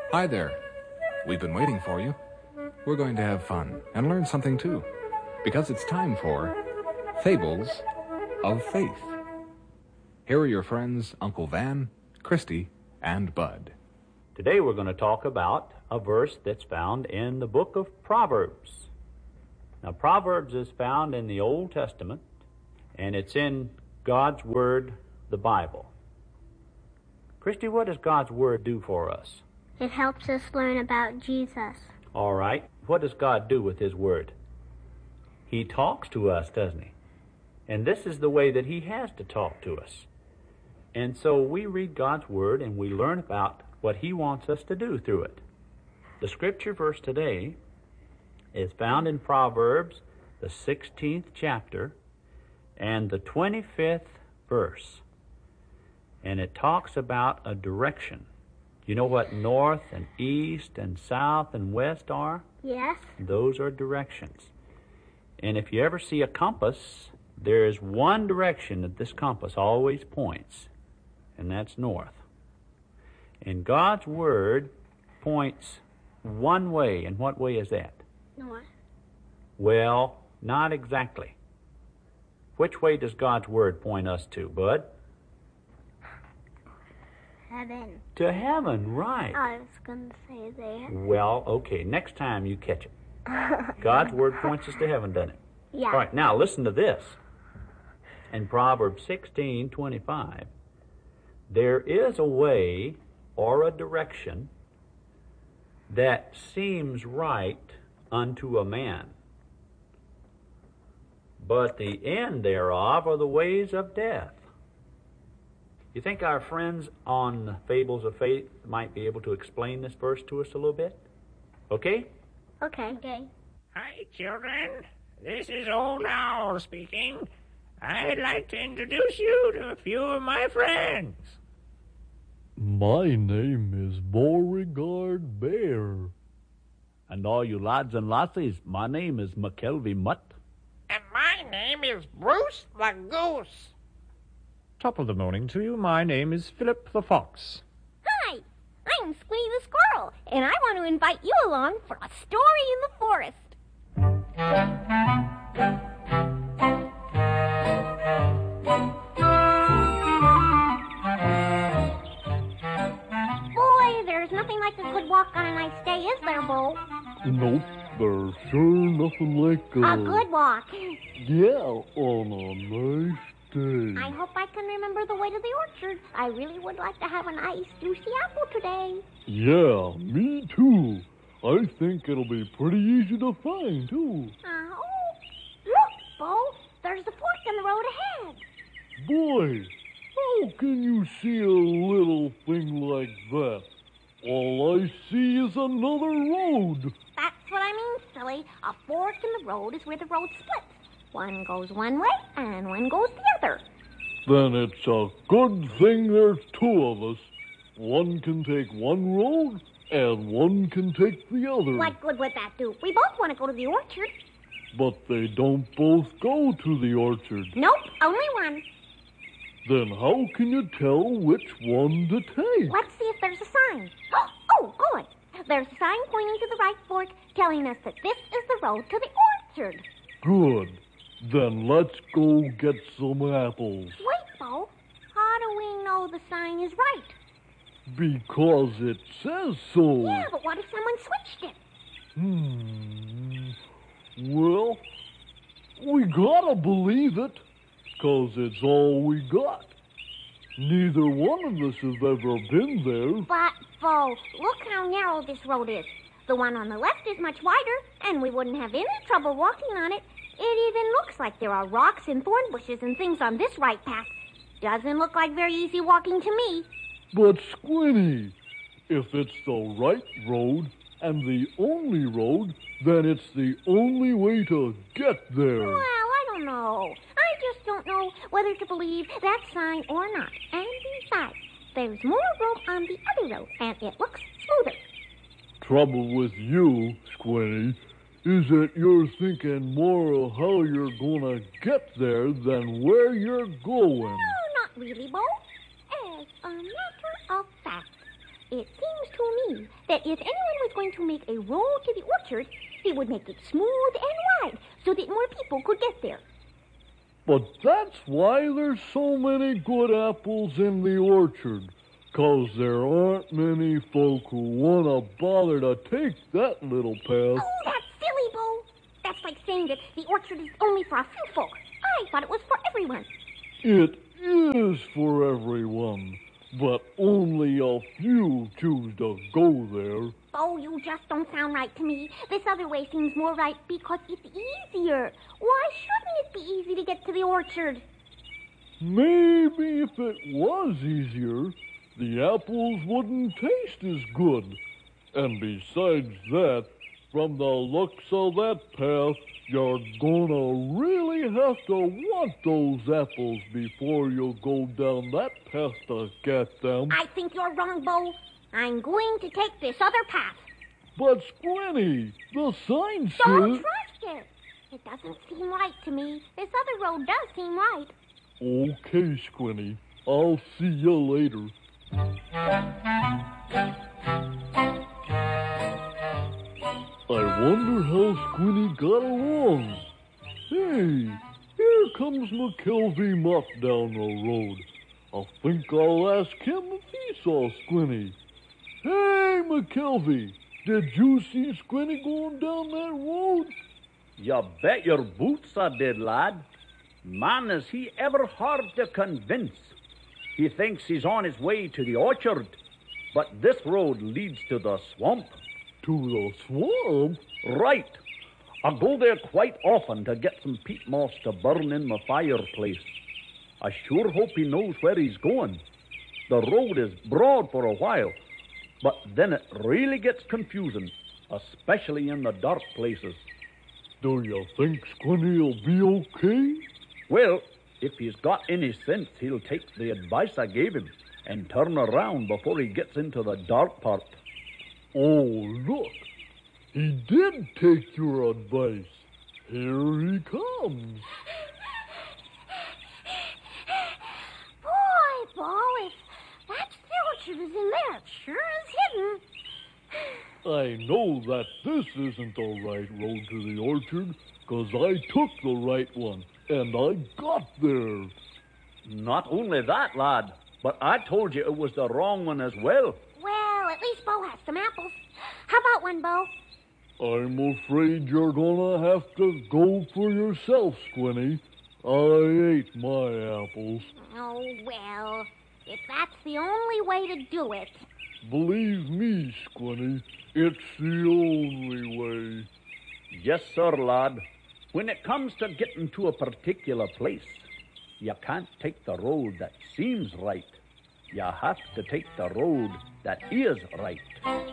Hi there. We've been waiting for you. We're going to have fun and learn something too, because it's time for Fables of Faith. Here are your friends, Uncle Van, Christy, and Bud. Today we're going to talk about a verse that's found in the book of Proverbs. Now, Proverbs is found in the Old Testament, and it's in God's Word, the Bible. Christy, what does God's Word do for us? It helps us learn about Jesus. All right. What does God do with His Word? He talks to us, doesn't He? And this is the way that He has to talk to us. And so we read God's Word and we learn about what He wants us to do through it. The scripture verse today is found in Proverbs, the 16th chapter, and the 25th verse. And it talks about a direction. You know what north and east and south and west are? Yes. Those are directions. And if you ever see a compass, there is one direction that this compass always points, and that's north. And God's Word points one way, and what way is that? North. Well, not exactly. Which way does God's Word point us to, Bud? Heaven. To heaven, right. I was going to say there. Well, okay, next time you catch it. God's Word points us to heaven, doesn't it? Yeah. All right, now listen to this. In Proverbs 16:25, there is a way or a direction that seems right unto a man, but the end thereof are the ways of death. You think our friends on Fables of Faith might be able to explain this verse to us a little bit? Okay? Okay. Hi, children. This is Old Owl speaking. I'd like to introduce you to a few of my friends. My name is Beauregard Bear. And all you lads and lassies, my name is McKelvey Mutt. And my name is Bruce the Goose. Top of the morning to you. My name is Philip the Fox. Hi, I'm Squee the Squirrel, and I want to invite you along for a story in the forest. Boy, there's nothing like a good walk on a nice day, is there, Bo? Nope, there's sure nothing like A good walk. Yeah, on a nice day. I hope I can remember the way to the orchard. I really would like to have a nice, juicy apple today. Yeah, me too. I think it'll be pretty easy to find, too. Oh, look, Bo, there's the fork in the road ahead. Boy, how can you see a little thing like that? All I see is another road. That's what I mean, silly. A fork in the road is where the road splits. One goes one way and one goes the other. Then it's a good thing there's two of us. One can take one road and one can take the other. What good would that do? We both want to go to the orchard. But they don't both go to the orchard. Nope, only one. Then how can you tell which one to take? Let's see if there's a sign. Oh, good. There's a sign pointing to the right fork telling us that this is the road to the orchard. Good. Then let's go get some apples. Wait, Bo. How do we know the sign is right? Because it says so. Yeah, but what if someone switched it? Well, we gotta believe it, 'cause it's all we got. Neither one of us has ever been there. But, Bo, look how narrow this road is. The one on the left is much wider, and we wouldn't have any trouble walking on it. It even looks like there are rocks and thorn bushes and things on this right path. Doesn't look like very easy walking to me. But, Squinty, if it's the right road and the only road, then it's the only way to get there. Well, I don't know. I just don't know whether to believe that sign or not. And besides, there's more room on the other road, and it looks smoother. Trouble with you, Squinty, is that you're thinking more of how you're gonna get there than where you're going. No, not really, Bo. As a matter of fact, it seems to me that if anyone was going to make a road to the orchard, he would make it smooth and wide so that more people could get there. But that's why there's so many good apples in the orchard. 'Cause there aren't many folk who want to bother to take that little path. Oh, that's silly, Bo. That's like saying that the orchard is only for a few folk. I thought it was for everyone. It is for everyone, but only a few choose to go there. Oh, you just don't sound right to me. This other way seems more right because it's easier. Why shouldn't it be easy to get to the orchard? Maybe if it was easier, the apples wouldn't taste as good. And besides that, from the looks of that path, you're gonna really have to want those apples before you go down that path to get them. I think you're wrong, Bo. I'm going to take this other path. But Squinty, the sign Don't says... trust it. It doesn't seem right to me. This other road does seem right. Okay, Squinty. I'll see you later. I wonder how Squinty got along. Hey, here comes McKelvey Muff down the road. I think I'll ask him if he saw Squinty. Hey, McKelvey, did you see Squinty going down that road? You bet your boots I did, lad. Man, is he ever hard to convince. He thinks he's on his way to the orchard, but this road leads to the swamp. To the swamp? Right. I go there quite often to get some peat moss to burn in my fireplace. I sure hope he knows where he's going. The road is broad for a while, but then it really gets confusing, especially in the dark places. Do you think Squinty'll be okay? Well, if he's got any sense, he'll take the advice I gave him and turn around before he gets into the dark part. Oh, look. He did take your advice. Here he comes. Boy, Bo, if that's the orchard is in there, it sure is hidden. I know that this isn't the right road to the orchard, 'cause I took the right one, and I got there. Not only that, lad, but I told you it was the wrong one as well. Well, at least Bo has some apples. How about one, Bo? I'm afraid you're gonna have to go for yourself, Squinty. I ate my apples. Oh, well, if that's the only way to do it. Believe me, Squinty, it's the only way. Yes, sir, lad. When it comes to getting to a particular place, you can't take the road that seems right. You have to take the road that is right.